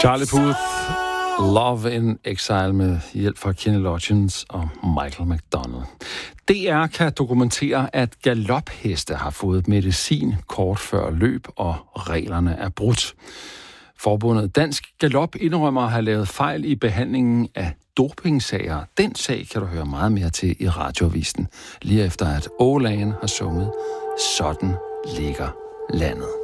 Charlie Puth, Love in Exile med hjælp fra Kenny Loggins og Michael McDonald. DR kan dokumentere, at galopheste har fået medicin kort før løb, og reglerne er brudt. Forbundet Dansk Galop indrømmer at have lavet fejl i behandlingen af dopingsager. Den sag kan du høre meget mere til i Radioavisen, lige efter at Åland har sunget Sådan ligger landet.